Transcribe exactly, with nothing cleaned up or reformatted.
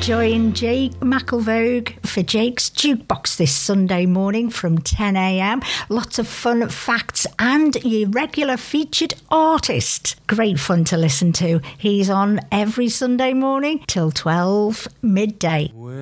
Join Jake McElvogue for Jake's Jukebox this Sunday morning from ten a.m. Lots of fun facts and your regular featured artist. Great fun to listen to. He's on every Sunday morning till twelve midday.